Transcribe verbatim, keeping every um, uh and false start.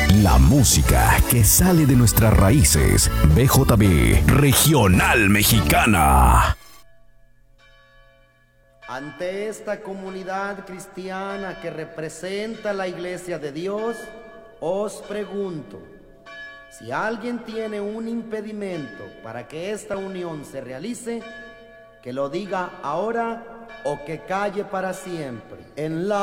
La música que sale de nuestras raíces. B J B Regional Mexicana. Ante esta comunidad cristiana que representa la Iglesia de Dios, os pregunto, si alguien tiene un impedimento para que esta unión se realice, que lo diga ahora o que calle para siempre. En la